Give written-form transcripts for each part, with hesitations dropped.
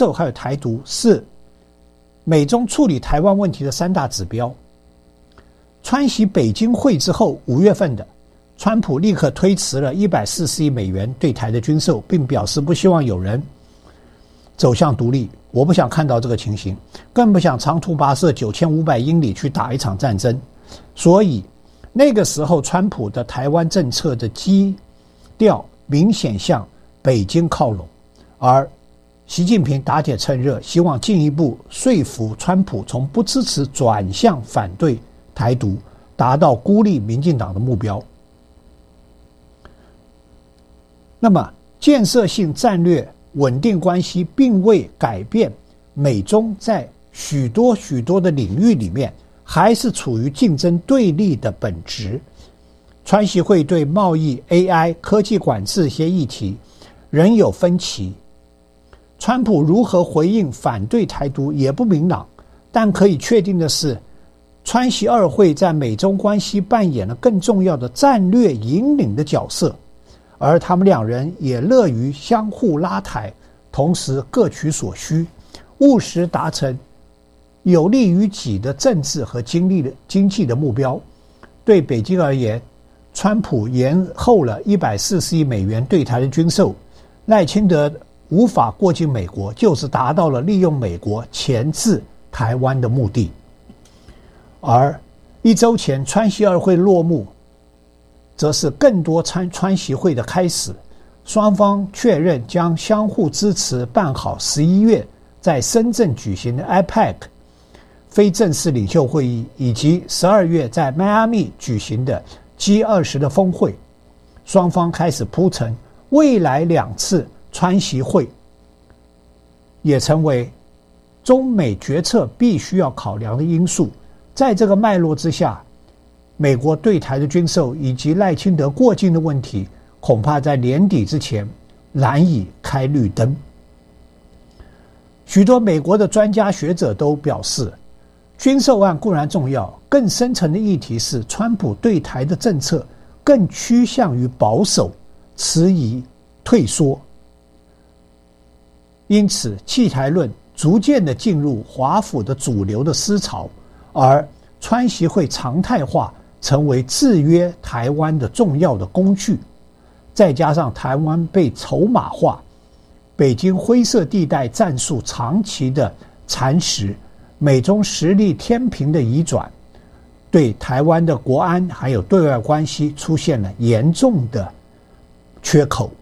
斗还有台独是美中处理台湾问题的三大指标。川习北京会之后，5月份的川普立刻推迟了140亿美元对台的军售，并表示不希望有人走向独立。我不想看到这个情形，更不想长途跋涉9500英里去打一场战争。所以那个时候川普的台湾政策的基调明显向北京靠拢，而习近平打铁趁热，希望进一步说服川普从不支持转向反对台独，达到孤立民进党的目标。那么建设性战略稳定关系并未改变美中在许多的领域里面还是处于竞争对立的本质。川习会对贸易、AI、科技管制一些议题仍有分歧，川普如何回应反对台独也不明朗，但可以确定的是，川习二会在美中关系扮演了更重要的战略引领的角色，而他们两人也乐于相互拉抬，同时各取所需，务实达成有利于己的政治和经济的目标。对北京而言，川普延后了140亿美元对台的军售，赖清德无法过境美国，就是达到了利用美国钳制台湾的目的。而1周前川习二会落幕，则是更多川习会的开始。双方确认将相互支持办好11月在深圳举行的 IPEC 非正式领袖会议，以及12月在迈阿密举行的 G20 的峰会。双方开始铺陈未来2次川习会，也成为中美决策必须要考量的因素。在这个脉络之下，美国对台的军售以及赖清德过境的问题，恐怕在年底之前难以开绿灯。许多美国的专家学者都表示，军售案固然重要，更深层的议题是川普对台的政策更趋向于保守、迟疑、退缩。因此弃台论逐渐地进入华府的主流的思潮，而川习会常态化成为制约台湾的重要的工具。再加上台湾被筹码化，北京灰色地带战术长期的蚕食，美中实力天平的移转，对台湾的国安还有对外关系出现了严重的缺口。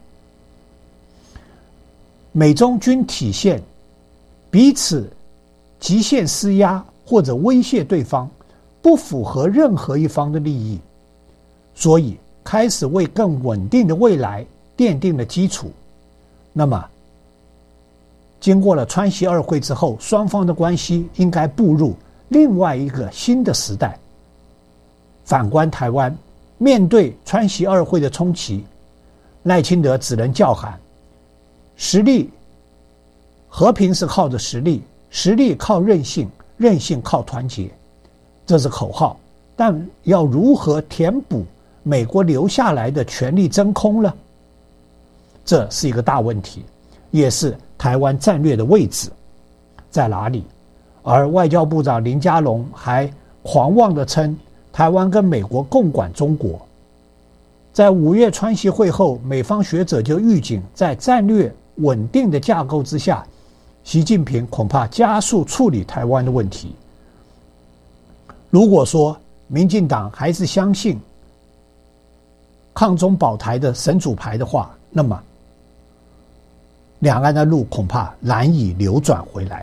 美中均体现彼此极限施压或者威胁对方，不符合任何一方的利益，所以开始为更稳定的未来奠定了基础。那么经过了川习二会之后，双方的关系应该步入另外一个新的时代。反观台湾，面对川习二会的冲击，赖清德只能叫喊实力，和平是靠着实力，实力靠韧性，韧性靠团结，这是口号。但要如何填补美国留下来的权力真空呢？这是一个大问题，也是台湾战略的位置在哪里。而外交部长林佳龙还狂妄地称台湾跟美国共管中国。在5月川习会后，美方学者就预警，在战略稳定的架构之下，习近平恐怕加速处理台湾的问题。如果说民进党还是相信抗中保台的神主牌的话，那么两岸的路恐怕难以扭转回来。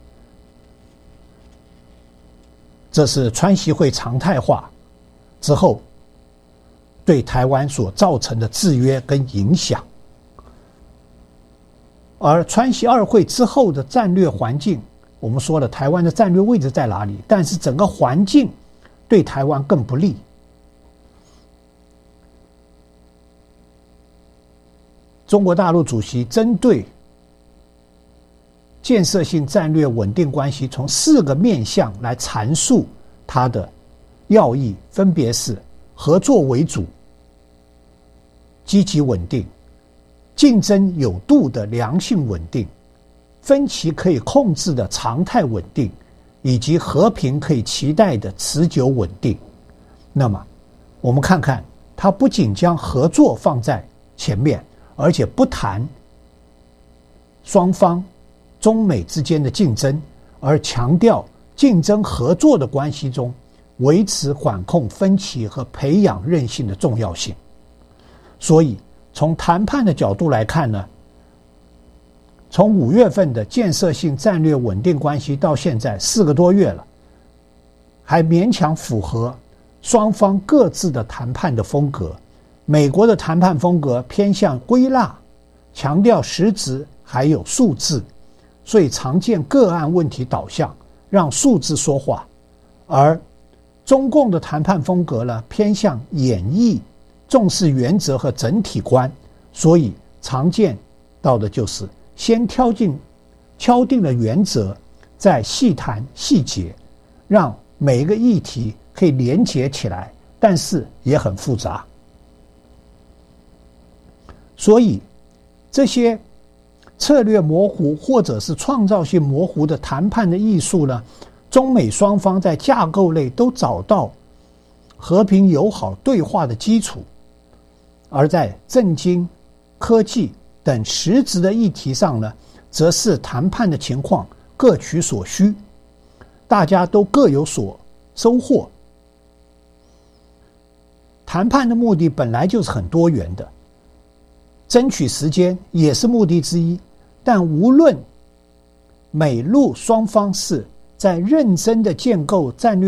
这是川习会常态化之后对台湾所造成的制约跟影响。而川习二会之后的战略环境，我们说了台湾的战略位置在哪里，但是整个环境对台湾更不利。中国大陆主席针对建设性战略稳定关系，从4个面向来阐述它的要义，分别是合作为主、积极稳定、竞争有度的良性稳定， 分歧可以控制的常态稳定，以及和平可以期待的持久稳定。那么我们看看，他不仅将合作放在前面，而且不谈双方中美之间的竞争，而强调竞争合作的关系中维持管控分歧和培养韧性的重要性。所以从谈判的角度来看呢，从5月份的建设性战略稳定关系到现在4个多月了，还勉强符合双方各自的谈判的风格。美国的谈判风格偏向归纳，强调实质还有数字，所以常见个案问题导向，让数字说话。而中共的谈判风格呢，偏向演绎，重视原则和整体观，所以常见到的就是先敲定了原则，再细谈细节，让每一个议题可以连结起来，但是也很复杂。所以这些策略模糊或者是创造性模糊的谈判的艺术呢，中美双方在架构内都找到和平友好对话的基础，而在政经、科技等实质的议题上呢，则是谈判的情况各取所需，大家都各有所收获。谈判的目的本来就是很多元的，争取时间也是目的之一，但无论美陆双方是在认真的建构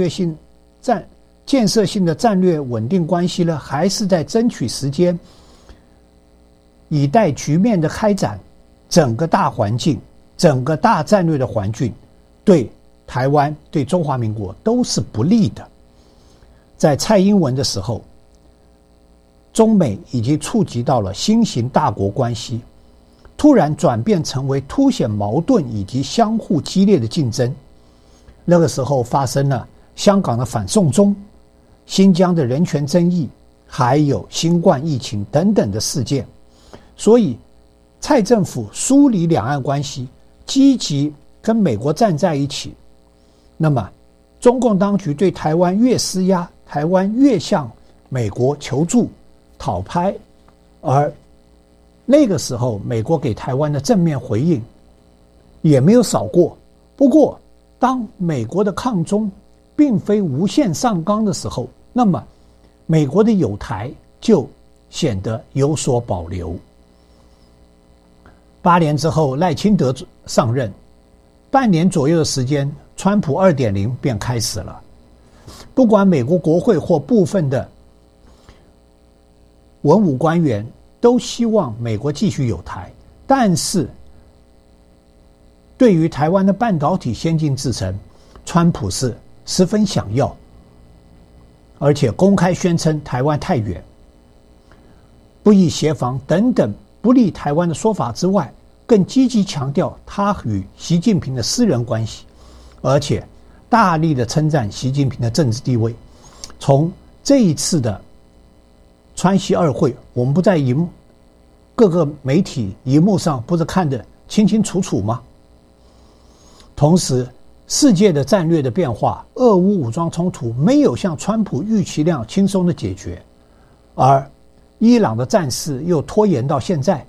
建设性的战略稳定关系呢，还是在争取时间以待局面的开展，整个大环境，整个大战略的环境对台湾、对中华民国都是不利的。在蔡英文的时候，中美已经触及到了新型大国关系，突然转变成为凸显矛盾以及相互激烈的竞争。那个时候发生了香港的反送中、新疆的人权争议，还有新冠疫情等等的事件。所以蔡政府梳理两岸关系，积极跟美国站在一起，那么中共当局对台湾越施压，台湾越向美国求助讨拍，而那个时候美国给台湾的正面回应也没有少过。不过当美国的抗中并非无限上纲的时候，那么美国的友台就显得有所保留。8年之后，赖清德上任，半年左右的时间，川普 2.0 便开始了。不管美国国会或部分的文武官员都希望美国继续友台，但是对于台湾的半导体先进制程，川普是十分想要，而且公开宣称台湾太远，不宜协防等等不利台湾的说法之外，更积极强调他与习近平的私人关系，而且大力的称赞习近平的政治地位。从这一次的川习二会，我们不在各个媒体荧幕上不是看得清清楚楚吗？同时世界的战略的变化，俄乌武装冲突没有像川普预期那样轻松的解决，而伊朗的战事又拖延到现在，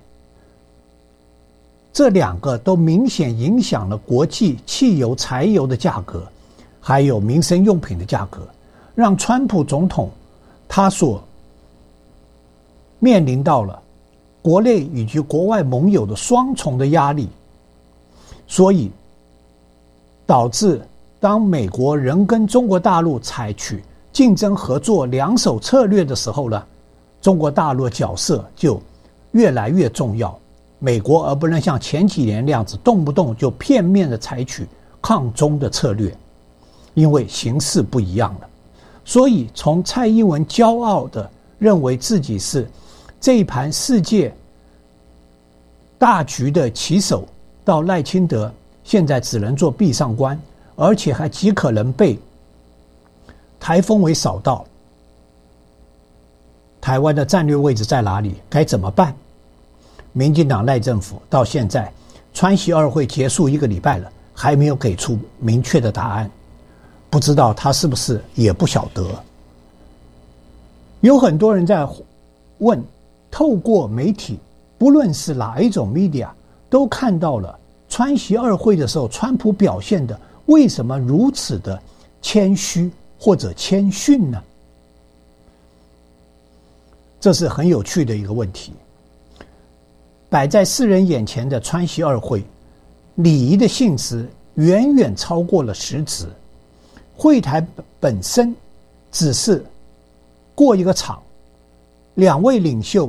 这两个都明显影响了国际汽油、柴油的价格，还有民生用品的价格，让川普总统他所面临到了国内以及国外盟友的双重的压力，所以导致当美国仍跟中国大陆采取竞争合作两手策略的时候呢，中国大陆的角色就越来越重要。美国而不能像前几年那样子动不动就片面的采取抗中的策略，因为形势不一样了。所以从蔡英文骄傲的认为自己是这一盘世界大局的棋手，到赖清德现在只能做壁上观，而且还极可能被台风尾扫到。台湾的战略位置在哪里？该怎么办？民进党赖政府到现在川习二会结束1个礼拜了，还没有给出明确的答案，不知道他是不是也不晓得。有很多人在问，透过媒体，不论是哪一种 media， 都看到了川习二会的时候，川普表现的为什么如此的谦虚或者谦逊呢？这是很有趣的一个问题。摆在世人眼前的川习二会，礼仪的性质远远超过了实质。会谈本身只是过一个场，两位领袖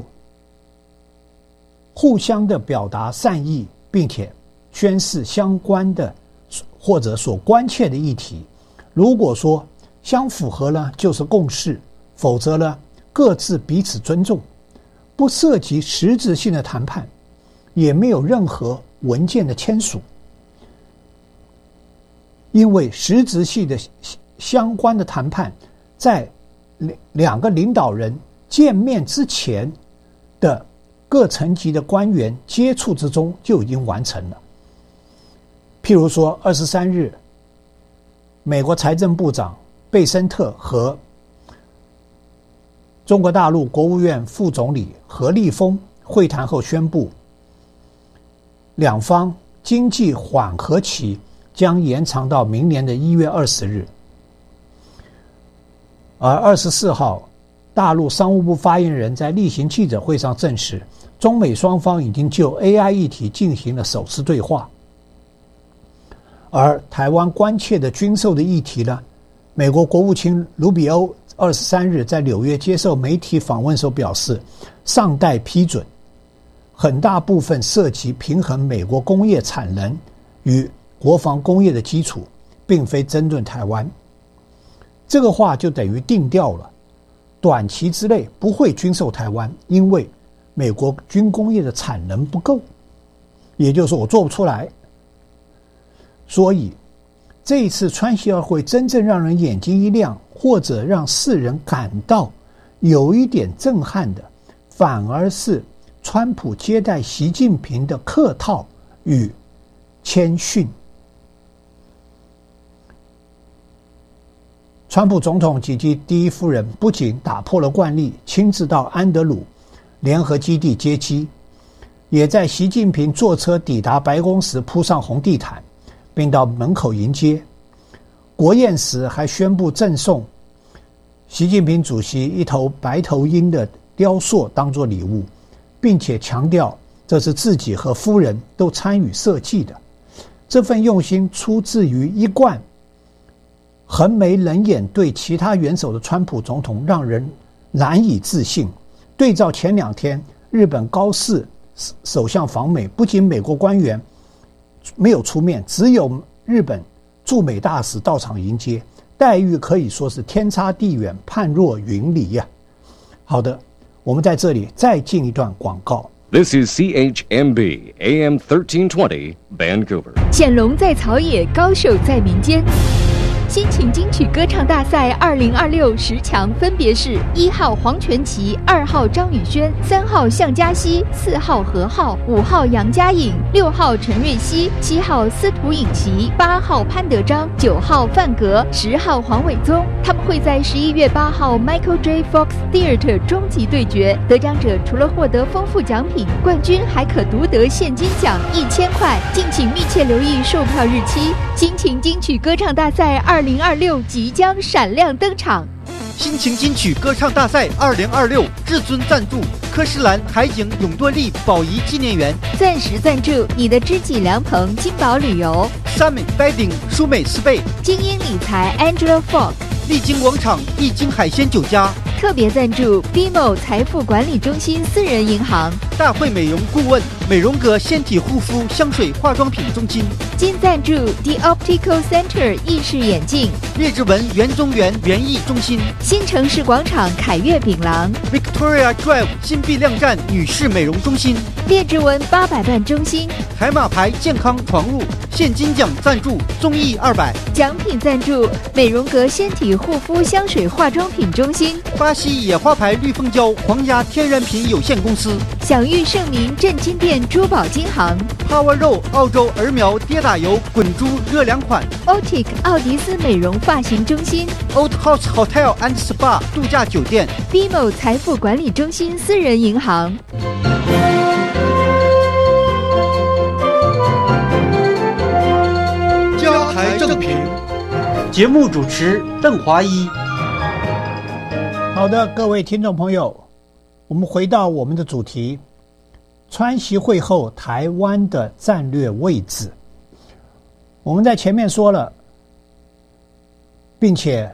互相的表达善意，并且宣示相关的或者所关切的议题。如果说相符合呢，就是共识，否则呢，各自彼此尊重，不涉及实质性的谈判，也没有任何文件的签署。因为实质性的相关的谈判在两个领导人见面之前的各层级的官员接触之中就已经完成了。譬如说23日，美国财政部长贝森特和中国大陆国务院副总理何立峰会谈后宣布，两方经济缓和期将延长到明年的1月20日。而24号，大陆商务部发言人在例行记者会上证实，中美双方已经就 AI 议题进行了首次对话。而台湾关切的军售的议题呢，美国国务卿卢比欧23日在纽约接受媒体访问时表示，尚待批准，很大部分涉及平衡美国工业产能与国防工业的基础，并非针对台湾。这个话就等于定调了，短期之内不会军售台湾，因为美国军工业的产能不够，也就是说我做不出来。所以这一次川习二会真正让人眼睛一亮，或者让世人感到有一点震撼的，反而是川普接待习近平的客套与谦逊。川普总统及其第一夫人不仅打破了惯例，亲自到安德鲁联合基地接机，也在习近平坐车抵达白宫时铺上红地毯，并到门口迎接。国宴时还宣布赠送习近平主席一头白头鹰的雕塑当作礼物，并且强调这是自己和夫人都参与设计的。这份用心出自于一贯横眉冷眼对其他元首的川普总统，让人难以置信。对照前2天日本高市首相访美，不仅美国官员没有出面，只有日本驻美大使到场迎接，待遇可以说是天差地远，判若云离呀。好的，我们在这里再进一段广告。 This is CHMB AM 1320 Vancouver。 显龙在草野，高手在民间。新情金曲歌唱大赛202610强分别是1号黄全祺、2号张宇轩、3号向嘉熙、4号何浩、5号杨嘉颖、6号陈瑞希、7号司徒颖琪、8号潘德章、9号范格、10号黄伟宗。他们会在11月8号 Michael J. Fox Theater 终极对决，得奖者除了获得丰富奖品，冠军还可独得现金奖1000块。敬请密切留意售票日期。新情金曲歌唱大赛2026即将闪亮登场。 新情金曲歌唱大赛2026至尊赞助科诗兰海景永多利宝仪纪念园， 暂时赞助你的知己良朋金宝旅游， 三美 Wedding 舒美斯贝， 精英理财 Angela Falk， 丽晶广场丽晶海鲜酒家， 特别赞助 BMO 财富管理中心私人银行， 大会美容顾问美容阁纤体护肤香水化妆品中心， 金赞助 The Optical Center 意式眼镜， 列治文园中园园艺中心， 新城市广场凯悦饼廊， Victoria Drive 新碧亮站女士美容中心， 列治文800万中心， 海马牌健康床褥，现金奖赞助综艺200， 奖品赞助美容阁纤体护肤香水化妆品中心， 巴西野花牌绿蜂胶皇家天然品有限公司， 享誉盛名镇金店珠宝金行， Power Row 澳洲儿苗跌打油滚珠热两款， Otic 奥迪斯美容发型中心， Old House Hotel and Spa 度假酒店， BMO 财富管理中心私人银行。 加台正评，节目主持邓华一。 好的，各位听众朋友，我们回到我们的主题，川习会后台湾的战略位置。我们在前面说了，并且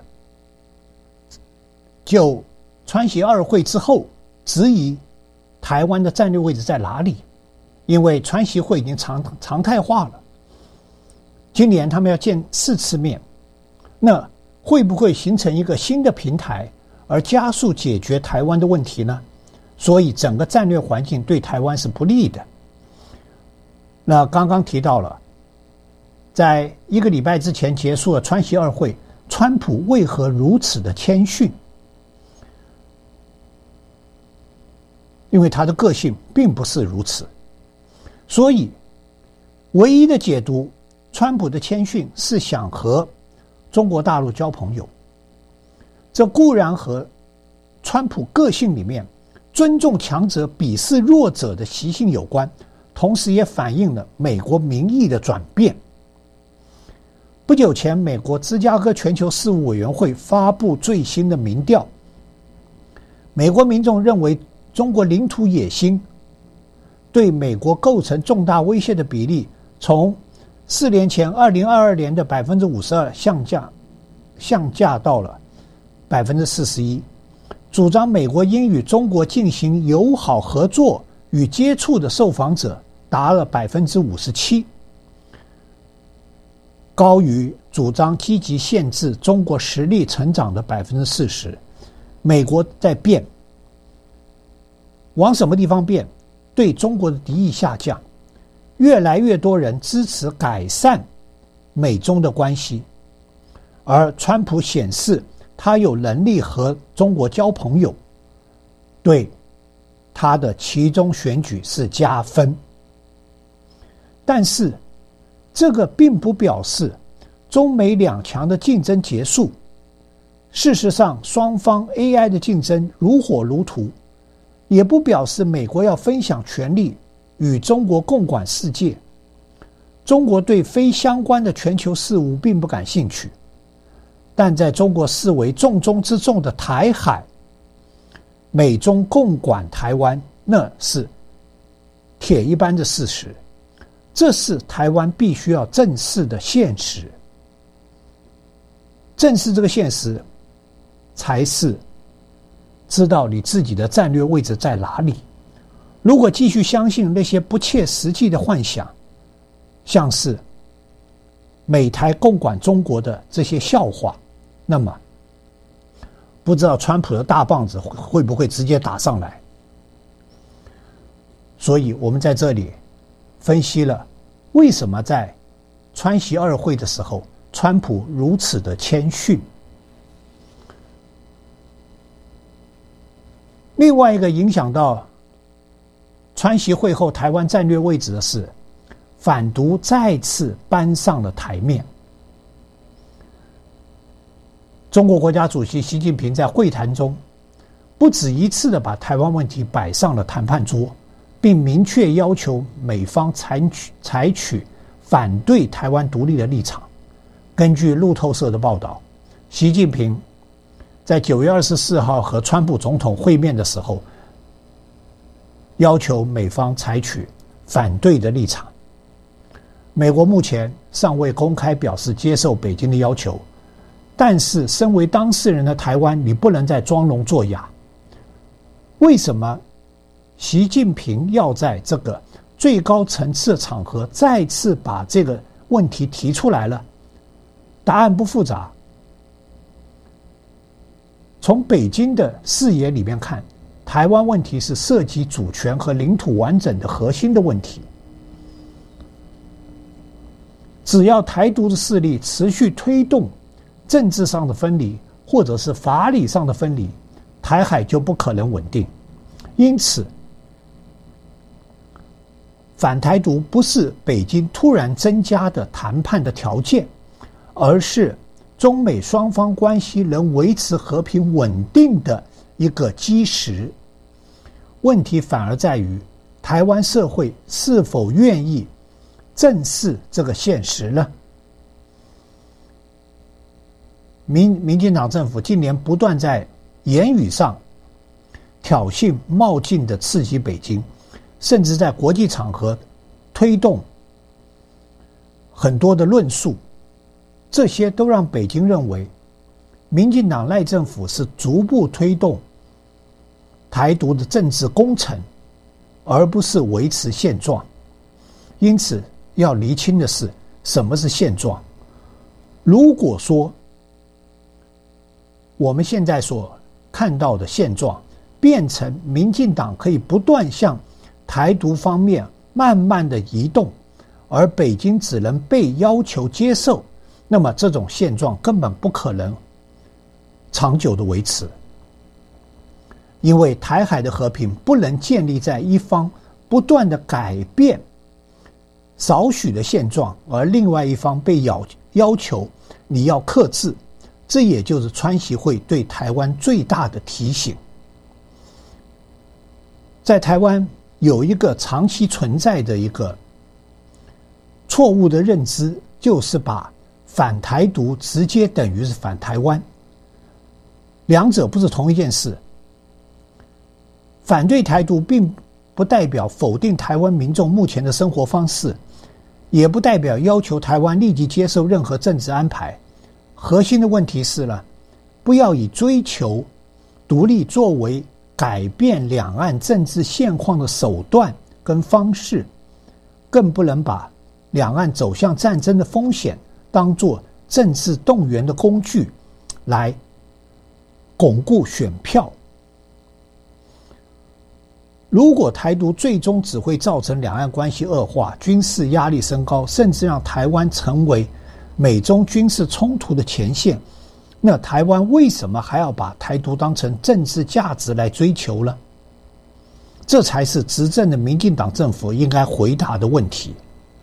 就川习二会之后质疑台湾的战略位置在哪里，因为川习会已经常态化了，今年他们要见4次面，那会不会形成一个新的平台而加速解决台湾的问题呢？所以整个战略环境对台湾是不利的。那刚刚提到了，在1个礼拜之前结束了川习二会，川普为何如此的谦逊？因为他的个性并不是如此，所以唯一的解读，川普的谦逊是想和中国大陆交朋友。这固然和川普个性里面尊重强者鄙视弱者的习性有关，同时也反映了美国民意的转变。不久前，美国芝加哥全球事务委员会发布最新的民调，美国民众认为中国领土野心对美国构成重大威胁的比例从4年前2022年的 52% 下降到了 41%， 主张美国应与中国进行友好合作与接触的受访者达了 57%， 高于主张积极限制中国实力成长的 40%。 美国在变，往什么地方变？对中国的敌意下降，越来越多人支持改善美中的关系，而川普显示他有能力和中国交朋友，对他的期中选举是加分。但是这个并不表示中美两强的竞争结束，事实上双方 AI 的竞争如火如荼，也不表示美国要分享权力与中国共管世界。中国对非相关的全球事务并不感兴趣，但在中国视为重中之重的台海，美中共管台湾，那是铁一般的事实，这是台湾必须要正视的现实。正视这个现实，才是知道你自己的战略位置在哪里。如果继续相信那些不切实际的幻想，像是美台共管中国的这些笑话，那么不知道川普的大棒子会不会直接打上来。所以我们在这里分析了为什么在川习二会的时候川普如此的谦逊。另外一个影响到川习会后台湾战略位置的是，反独再次搬上了台面。中国国家主席习近平在会谈中不止一次地把台湾问题摆上了谈判桌，并明确要求美方采取反对台湾独立的立场。根据路透社的报道，习近平在9月24号和川普总统会面的时候，要求美方采取反对的立场。美国目前尚未公开表示接受北京的要求，但是身为当事人的台湾，你不能再装聋作哑。为什么习近平要在这个最高层次的场合再次把这个问题提出来了？答案不复杂。从北京的视野里面看，台湾问题是涉及主权和领土完整的核心的问题。只要台独的势力持续推动政治上的分离，或者是法理上的分离，台海就不可能稳定。因此反台独不是北京突然增加的谈判的条件，而是中美双方关系能维持和平稳定的一个基石。问题反而在于台湾社会是否愿意正视这个现实呢？民进党政府近年不断在言语上挑衅冒进的刺激北京，甚至在国际场合推动很多的论述，这些都让北京认为民进党赖政府是逐步推动台独的政治工程，而不是维持现状。因此要厘清的是，什么是现状？如果说我们现在所看到的现状变成民进党可以不断向台独方面慢慢的移动，而北京只能被要求接受，那么这种现状根本不可能长久的维持。因为台海的和平不能建立在一方不断的改变少许的现状，而另外一方被要求你要克制，这也就是川习会对台湾最大的提醒。在台湾有一个长期存在的一个错误的认知，就是把反台独直接等于是反台湾，两者不是同一件事。反对台独并不代表否定台湾民众目前的生活方式，也不代表要求台湾立即接受任何政治安排。核心的问题是呢，不要以追求独立作为改变两岸政治现况的手段跟方式，更不能把两岸走向战争的风险当作政治动员的工具来巩固选票。如果台独最终只会造成两岸关系恶化、军事压力升高，甚至让台湾成为美中军事冲突的前线，那台湾为什么还要把台独当成政治价值来追求呢？这才是执政的民进党政府应该回答的问题。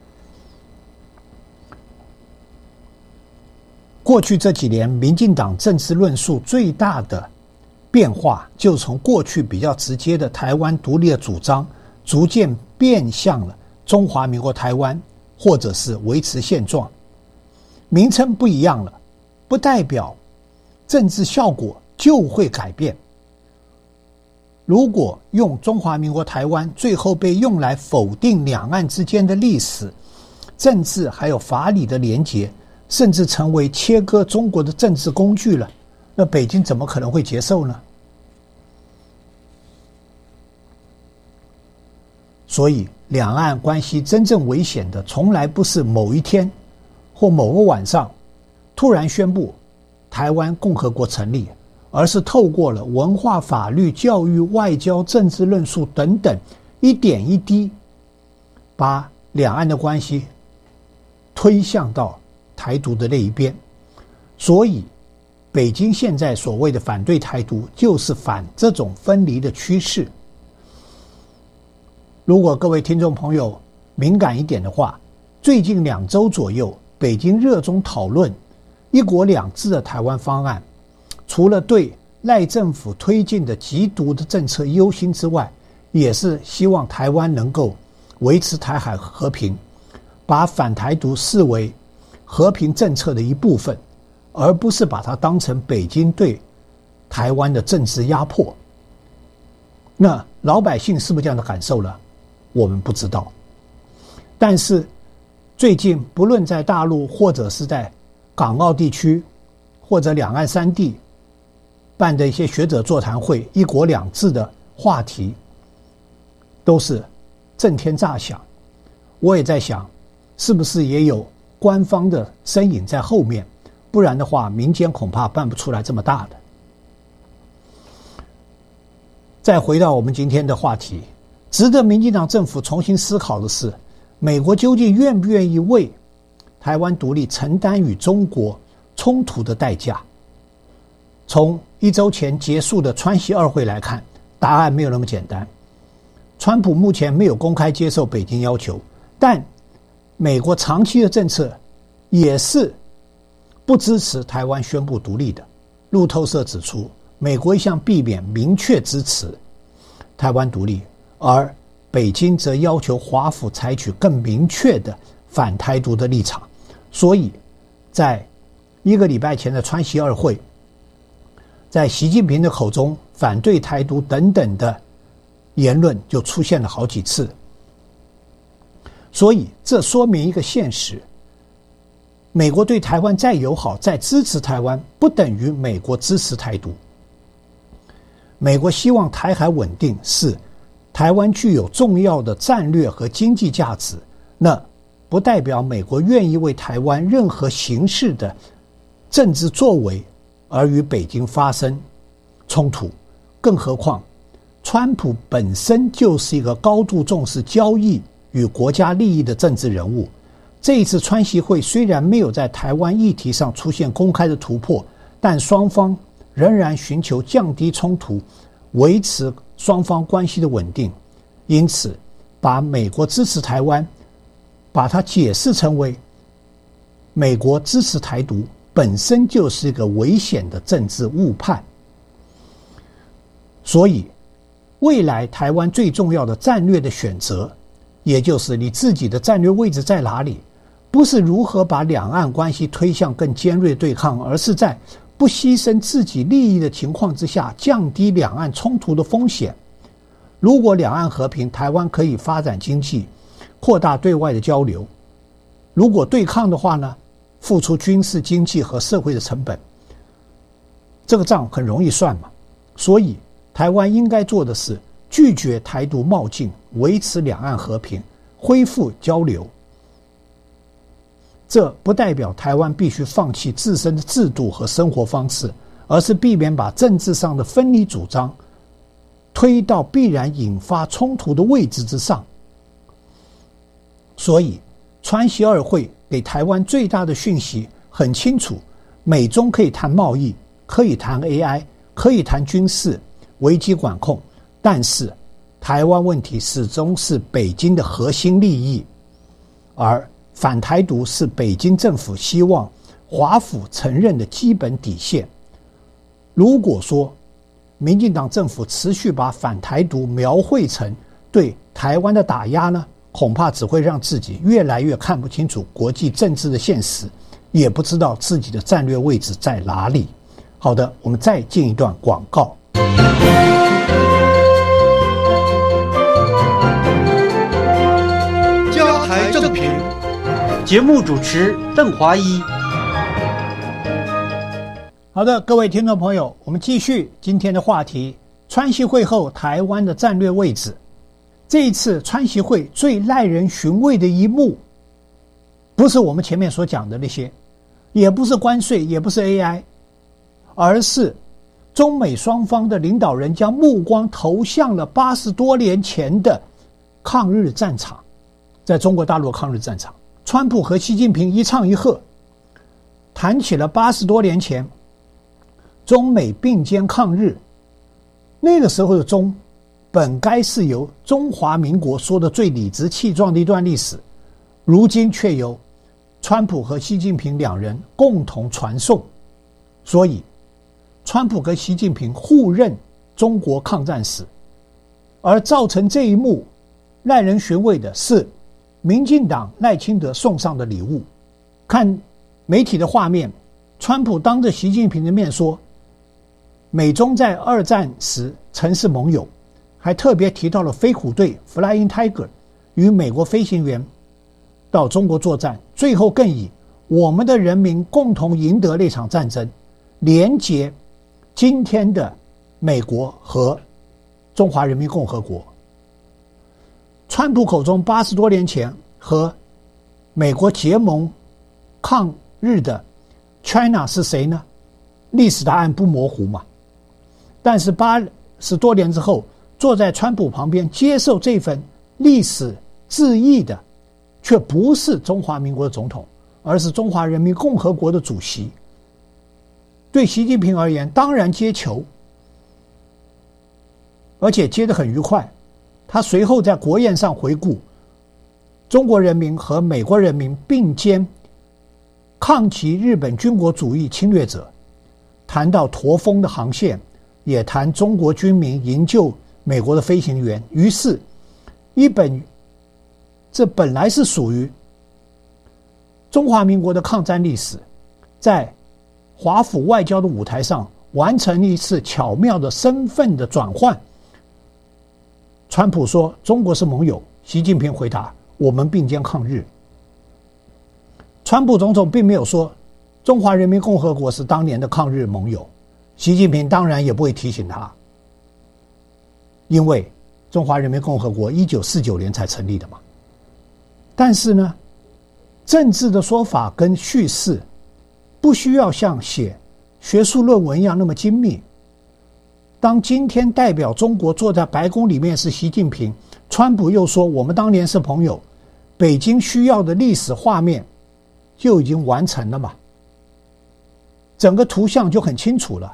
过去这几年，民进党政治论述最大的变化，就从过去比较直接的台湾独立的主张，逐渐变向了中华民国台湾，或者是维持现状。名称不一样了，不代表政治效果就会改变。如果用中华民国台湾最后被用来否定两岸之间的历史、政治还有法理的连结，甚至成为切割中国的政治工具了，那北京怎么可能会接受呢？所以两岸关系真正危险的，从来不是某一天或某个晚上突然宣布台湾共和国成立，而是透过了文化、法律、教育、外交、政治论述等等，一点一滴把两岸的关系推向到台独的那一边。所以北京现在所谓的反对台独，就是反这种分离的趋势。如果各位听众朋友敏感一点的话，最近2周左右，北京热衷讨论一国两制的台湾方案，除了对赖政府推进的极独的政策忧心之外，也是希望台湾能够维持台海和平，把反台独视为和平政策的一部分，而不是把它当成北京对台湾的政治压迫。那老百姓是不是这样的感受呢？我们不知道。但是最近不论在大陆或者是在港澳地区或者两岸三地办的一些学者座谈会，一国两制的话题都是震天炸响。我也在想，是不是也有官方的身影在后面，不然的话民间恐怕办不出来这么大的。再回到我们今天的话题，值得民进党政府重新思考的是，美国究竟愿不愿意为台湾独立承担与中国冲突的代价？从1周前结束的川习2会来看，答案没有那么简单。 川普目前没有公开接受北京要求，但美国长期的政策也是不支持台湾宣布独立的。路透社指出，美国一向避免明确支持台湾独立，而北京则要求华府采取更明确的反台独的立场。所以在1个礼拜前的川习二会，在习近平的口中反对台独等等的言论就出现了好几次。所以这说明一个现实，美国对台湾再友好再支持台湾，不等于美国支持台独。美国希望台海稳定，是台湾具有重要的战略和经济价值，那不代表美国愿意为台湾任何形式的政治作为而与北京发生冲突。更何况川普本身就是一个高度重视交易与国家利益的政治人物。这一次川习会虽然没有在台湾议题上出现公开的突破，但双方仍然寻求降低冲突，维持双方关系的稳定。因此把美国支持台湾把它解释成为美国支持台独，本身就是一个危险的政治误判。所以未来台湾最重要的战略的选择，也就是你自己的战略位置在哪里，不是如何把两岸关系推向更尖锐对抗，而是在不牺牲自己利益的情况之下降低两岸冲突的风险。如果两岸和平，台湾可以发展经济，扩大对外的交流。如果对抗的话呢，付出军事、经济和社会的成本，这个账很容易算嘛。所以台湾应该做的是拒绝台独冒进，维持两岸和平，恢复交流。这不代表台湾必须放弃自身的制度和生活方式，而是避免把政治上的分离主张推到必然引发冲突的位置之上。所以川习二会给台湾最大的讯息很清楚，美中可以谈贸易，可以谈 AI， 可以谈军事危机管控，但是台湾问题始终是北京的核心利益，而反台独是北京政府希望华府承认的基本底线。如果说民进党政府持续把反台独描绘成对台湾的打压呢，恐怕只会让自己越来越看不清楚国际政治的现实，也不知道自己的战略位置在哪里。好的，我们再进一段广告。 加台正评，节目主持邓华一。 好的，各位听众朋友，我们继续今天的话题，川习会后台湾的战略位置。这一次川习会最耐人寻味的一幕，不是我们前面所讲的那些，也不是关税，也不是 AI， 而是中美双方的领导人将目光投向了80多年前的抗日战场。在中国大陆抗日战场，川普和习近平一唱一和，谈起了80多年前中美并肩抗日。那个时候的中本该是由中华民国说的最理直气壮的一段历史，如今却由川普和习近平两人共同传颂。所以川普跟习近平互认中国抗战史，而造成这一幕耐人寻味的是民进党赖清德送上的礼物。看媒体的画面，川普当着习近平的面说美中在二战时曾是盟友，还特别提到了飞虎队 Flying Tiger 与美国飞行员到中国作战，最后更以我们的人民共同赢得那场战争连结今天的美国和中华人民共和国。川普口中80多年前和美国结盟抗日的 China 是谁呢？历史答案不模糊嘛。但是80多年之后，坐在川普旁边接受这份历史致意的却不是中华民国的总统，而是中华人民共和国的主席。对习近平而言当然接球，而且接得很愉快。 他随后在国宴上回顾中国人民和美国人民并肩抗击日本军国主义侵略者，谈到驼峰的航线，也谈中国军民营救美国的飞行员。于是这本来是属于中华民国的抗战历史，在华府外交的舞台上完成一次巧妙的身份的转换。川普说中国是盟友，习近平回答我们并肩抗日。川普总统并没有说中华人民共和国是当年的抗日盟友，习近平当然也不会提醒他，因为中华人民共和国1949年才成立的嘛。但是呢，政治的说法跟叙事不需要像写学术论文一样那么精密。当今天代表中国坐在白宫里面是习近平，川普又说我们当年是朋友，北京需要的历史画面就已经完成了嘛，整个图像就很清楚了。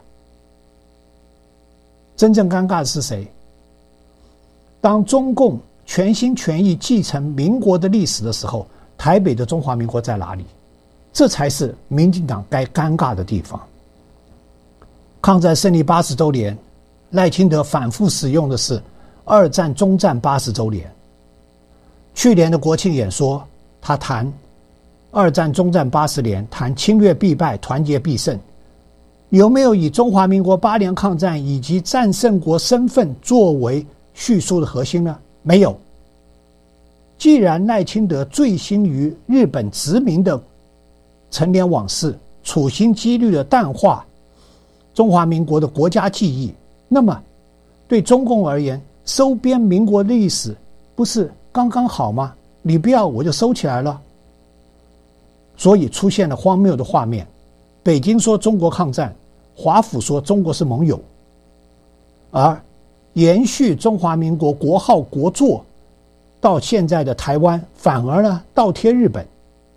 真正尴尬的是谁？当中共全心全意继承民国的历史的时候，台北的中华民国在哪里？这才是民进党该尴尬的地方。抗战胜利80周年，赖清德反复使用的是二战终战80周年。去年的国庆演说，他谈二战终战80年，谈侵略必败，团结必胜，有没有以中华民国8年抗战以及战胜国身份作为叙述的核心呢？没有。既然赖清德醉心于日本殖民的陈年往事，处心积虑的淡化中华民国的国家记忆，那么对中共而言，收编民国历史不是刚刚好吗？你不要我就收起来了。所以出现了荒谬的画面，北京说中国抗战，华府说中国是盟友，而延续中华民国国号国祚到现在的台湾反而呢倒贴日本，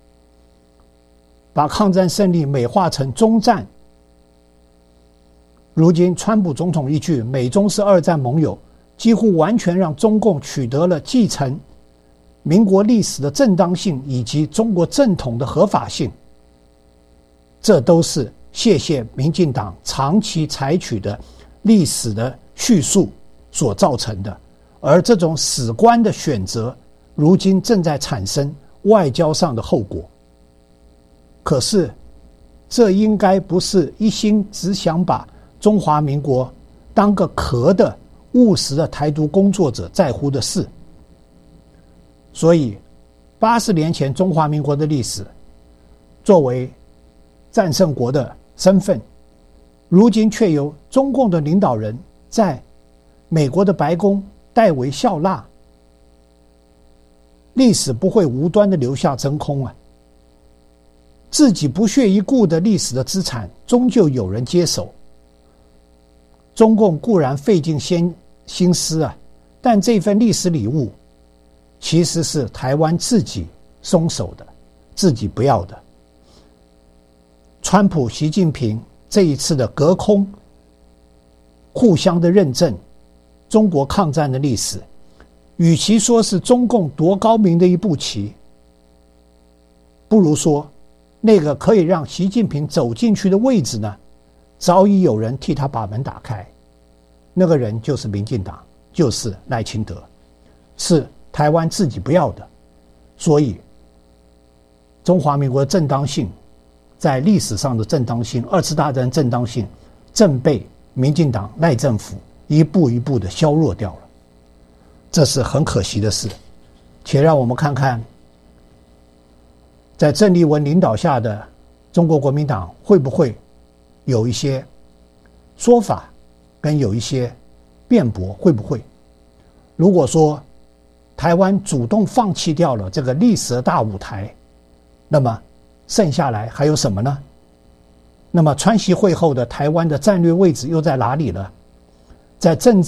把抗战胜利美化成中战。如今川普总统一句美中是二战盟友，几乎完全让中共取得了继承民国历史的正当性以及中国正统的合法性。这都是谢民进党长期采取的历史的叙述所造成的，而这种史观的选择如今正在产生外交上的后果。可是这应该不是一心只想把中华民国当个壳的务实的台独工作者在乎的事。所以80年前中华民国的历史作为战胜国的身份，如今却由中共的领导人在美国的白宫代为笑纳，历史不会无端的留下真空啊！自己不屑一顾的历史的资产，终究有人接手。中共固然费尽心思啊，但这份历史礼物其实是台湾自己松手的，自己不要的。川普、习近平这一次的隔空互相的认证中国抗战的历史，与其说是中共夺高明的一步棋，不如说那个可以让习近平走进去的位置呢，早已有人替他把门打开。那个人就是民进党，就是赖清德，是台湾自己不要的。所以中华民国的正当性，在历史上的正当性，二次大战正当性，正被民进党赖政府一步一步的削弱掉了，这是很可惜的事。且让我们看看在郑丽文领导下的中国国民党会不会有一些说法跟有一些辩驳，会不会？如果说台湾主动放弃掉了这个历史的大舞台，那么剩下来还有什么呢？那么川习会后的台湾的战略位置又在哪里了？在政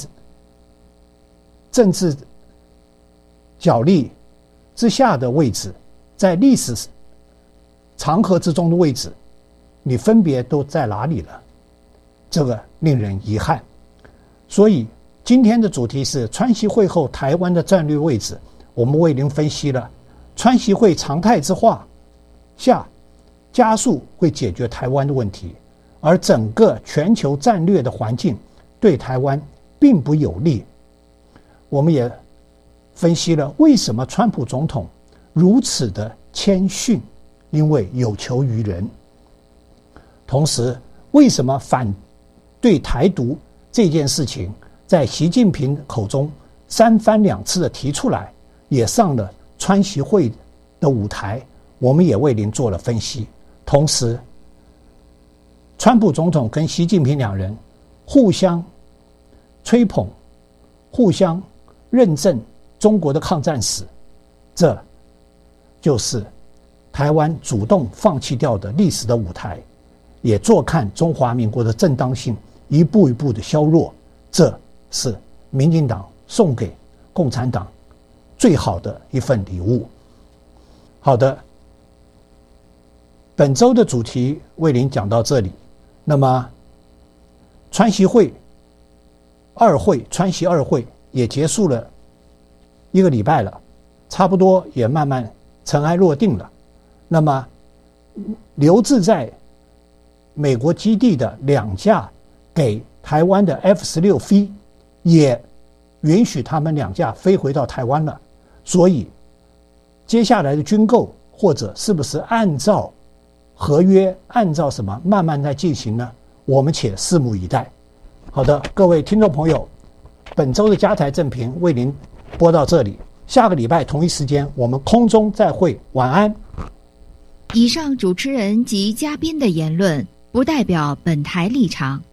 治角力之下的位置，在历史长河之中的位置，你分别都在哪里了？这个令人遗憾。所以今天的主题是川习会后台湾的战略位置，我们为您分析了川习会常态之化下加速会解决台湾的问题，而整个全球战略的环境对台湾并不有利。我们也分析了为什么川普总统如此的谦逊，因为有求于人。同时，为什么反对台独这件事情在习近平口中三番两次的提出来，也上了川习会的舞台，我们也为您做了分析。同时，川普总统跟习近平两人互相吹捧，互相认证中国的抗战史，这就是台湾主动放弃掉的历史的舞台，也坐看中华民国的正当性一步一步的削弱，这是民进党送给共产党最好的一份礼物。好的，本周的主题为您讲到这里。那么川习会川习二会也结束了1个礼拜了，差不多也慢慢尘埃落定了。那么留置在美国基地的2架给台湾的 F-16V 也允许他们2架飞回到台湾了。所以接下来的军购或者是不是按照合约，按照什么慢慢在进行呢？我们且拭目以待。好的，各位听众朋友，本周的家台正评为您播到这里，下个礼拜同一时间我们空中再会，晚安。 以上主持人及嘉宾的言论不代表本台立场，